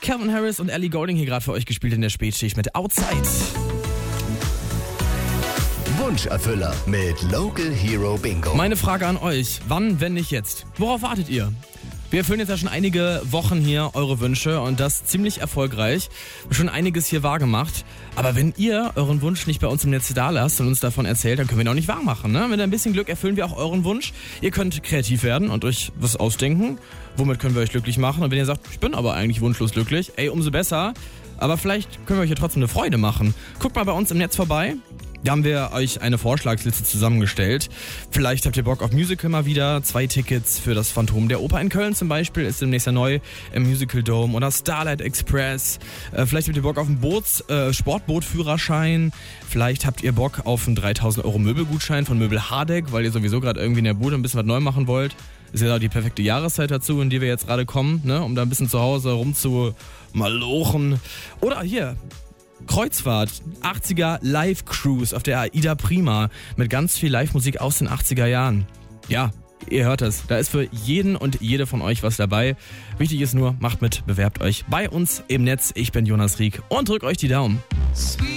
Calvin Harris und Ellie Goulding hier gerade für euch gespielt in der Spätschicht mit Outside. Wunscherfüller mit Local Hero Bingo. Meine Frage an euch, wann, wenn nicht jetzt? Worauf wartet ihr? Wir erfüllen jetzt ja schon einige Wochen hier eure Wünsche und das ziemlich erfolgreich. Schon einiges hier wahrgemacht. Aber wenn ihr euren Wunsch nicht bei uns im Netz da lasst und uns davon erzählt, dann können wir ihn auch nicht wahr machen. Ne? Mit ein bisschen Glück erfüllen wir auch euren Wunsch. Ihr könnt kreativ werden und euch was ausdenken. Womit können wir euch glücklich machen? Und wenn ihr sagt, ich bin aber eigentlich wunschlos glücklich, umso besser. Aber vielleicht können wir euch ja trotzdem eine Freude machen. Guckt mal bei uns im Netz vorbei. Da haben wir euch eine Vorschlagsliste zusammengestellt. Vielleicht habt ihr Bock auf Musical mal wieder. 2 Tickets für das Phantom der Oper in Köln zum Beispiel ist demnächst ja neu im Musical Dome oder Starlight Express. Vielleicht habt ihr Bock auf einen Sportbootführerschein. Vielleicht habt ihr Bock auf einen 3.000 € Möbelgutschein von Möbel Hardeck, weil ihr sowieso gerade irgendwie in der Bude ein bisschen was neu machen wollt. Ist ja auch die perfekte Jahreszeit dazu, in die wir jetzt gerade kommen, ne? Um da ein bisschen zu Hause rumzumalochen. Oder hier, Kreuzfahrt, 80er Live-Cruise auf der AIDA Prima mit ganz viel Live-Musik aus den 80er Jahren. Ja, ihr hört es, da ist für jeden und jede von euch was dabei. Wichtig ist nur, macht mit, bewerbt euch bei uns im Netz. Ich bin Jonas Rieck und drückt euch die Daumen.